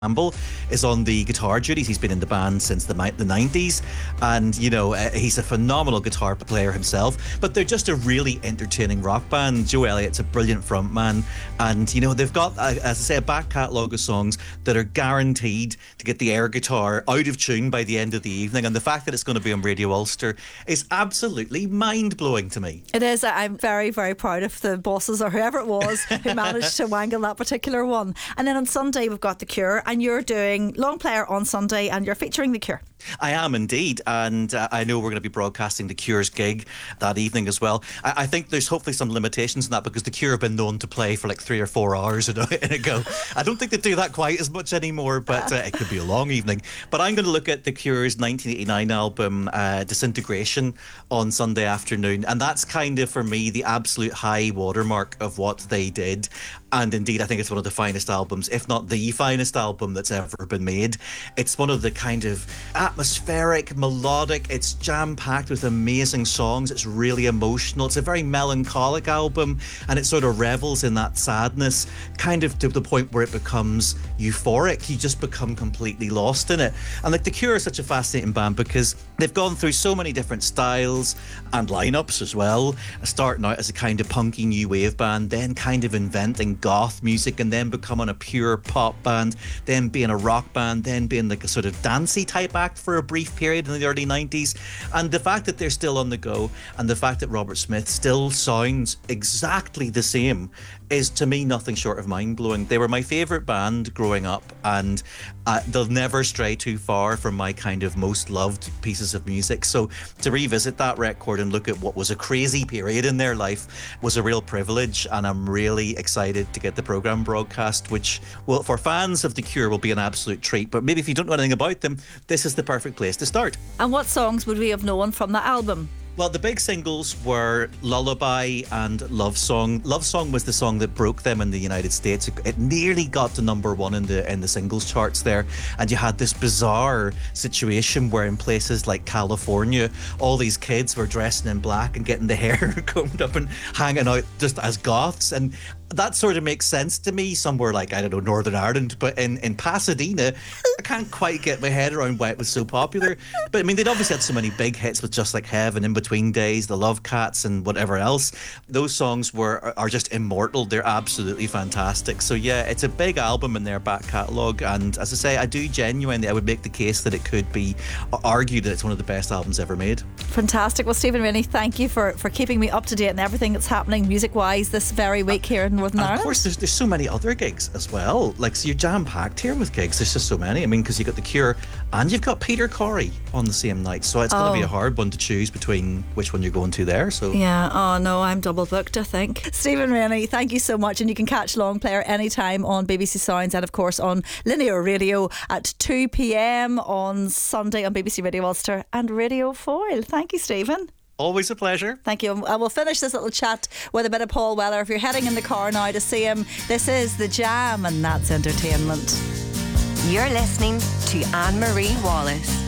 Campbell is on the guitar duties. He's been in the band since the 90s, and he's a phenomenal guitar player himself. But they're just a really entertaining rock band. Joe Elliott's a brilliant frontman, and they've got, as I say, a back catalogue of songs that are guaranteed to get the air guitar out of tune by the end of the evening. And the fact that it's going to be on Radio Ulster is absolutely mind-blowing to me. It is. I'm very, very proud of the bosses or whoever it was who managed to wangle that particular one. And then on Sunday we've got The Cure. And you're doing Long Player on Sunday and you're featuring The Cure. I am indeed, and I know we're going to be broadcasting The Cure's gig that evening as well. I think there's hopefully some limitations in that, because The Cure have been known to play for like 3 or 4 hours in a go. I don't think they do that quite as much anymore, but it could be a long evening. But I'm going to look at The Cure's 1989 album, Disintegration, on Sunday afternoon, and that's kind of, for me, the absolute high watermark of what they did. And indeed, I think it's one of the finest albums, if not the finest album that's ever been made. It's one of the kind of atmospheric, melodic, it's jam-packed with amazing songs. It's really emotional. It's a very melancholic album, and it sort of revels in that sadness, kind of to the point where it becomes euphoric. You just become completely lost in it. And like The Cure is such a fascinating band because they've gone through so many different styles and lineups as well, starting out as a kind of punky new wave band, then kind of inventing goth music, and then becoming a pure pop band, then being a rock band, then being like a sort of dancey type act for a brief period in the early 90s. And the fact that they're still on the go, and the fact that Robert Smith still sounds exactly the same, is to me nothing short of mind-blowing. They were my favourite band growing up, and they'll never stray too far from my kind of most loved pieces of music. So to revisit that record and look at what was a crazy period in their life was a real privilege, and I'm really excited to get the programme broadcast, which, well, for fans of The Cure will be an absolute treat. But maybe if you don't know anything about them, this is the perfect place to start. And what songs would we have known from that album? Well, the big singles were Lullaby and Love Song. Love Song was the song that broke them in the United States. It nearly got to number one in the singles charts there. And you had this bizarre situation where in places like California, all these kids were dressing in black and getting the hair combed up and hanging out just as goths. And that sort of makes sense to me somewhere like, I don't know, Northern Ireland, but in Pasadena, I can't quite get my head around why it was so popular. But I mean, they'd obviously had so many big hits with Just Like Heaven, In Between Days, The Love Cats, and whatever else. Those songs are just immortal. They're absolutely fantastic. So yeah, it's a big album in their back catalogue, and as I say, I would make the case that it could be argued that it's one of the best albums ever made. Fantastic. Well, Stephen Rainey, thank you for keeping me up to date on everything that's happening music-wise this very week here in Northern Ireland. Of course, there's so many other gigs as well. Like, so you're jam-packed here with gigs. There's just so many. I mean, because you've got The Cure and you've got Peter Corey on the same night. So it's going to be a hard one to choose between which one you're going to there. So yeah, oh no, I'm double booked, I think. Stephen Rainey, thank you so much. And you can catch Long Player anytime on BBC Sounds and of course on linear radio at 2 p.m. on Sunday on BBC Radio Ulster and Radio Foyle. Thank you, Stephen. Always a pleasure. Thank you. And we'll finish this little chat with a bit of Paul Weller. If you're heading in the car now to see him, this is The Jam, and that's entertainment. You're listening to Anne Marie Wallace.